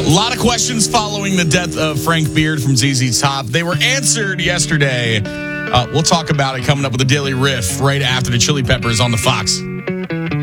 A lot of questions following the death of Frank Beard from ZZ Top. They were answered yesterday. We'll talk about it coming up with a Daily Riff right after the Chili Peppers on the Fox.